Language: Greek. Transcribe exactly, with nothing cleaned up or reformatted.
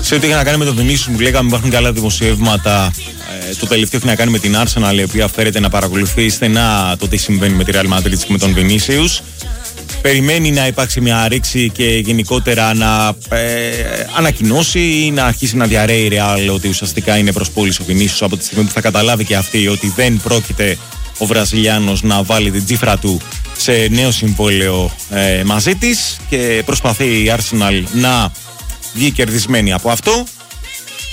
Σε ό,τι έχει να κάνει με τον Βινίσιους, μου λέγαμε υπάρχουν καλά δημοσιεύματα. Ε, το τελευταίο έχει να κάνει με την Arsenal, η οποία φέρεται να παρακολουθεί στενά το τι συμβαίνει με τη Real Madrid και με τον Βινίσιους. Περιμένει να υπάρξει μια ρήξη και γενικότερα να ε, ανακοινώσει ή να αρχίσει να διαρρέει η Real ότι ουσιαστικά είναι προς πώληση ο Βινίσιους, από τη στιγμή που θα καταλάβει και αυτή ότι δεν πρόκειται ο Βραζιλιάνος να βάλει την τσίφρα του σε νέο συμβόλαιο ε, μαζί της, και προσπαθεί η Arsenal να βγει κερδισμένη από αυτό.